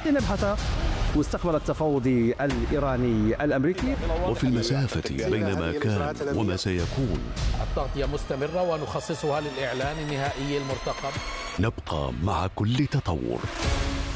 لنبحث مستقبل التفاوض الإيراني الأمريكي. وفي المسافة بين ما كان وما سيكون التغطية مستمرة ونخصصها للإعلان النهائي المرتقب. نبقى مع كل تطور.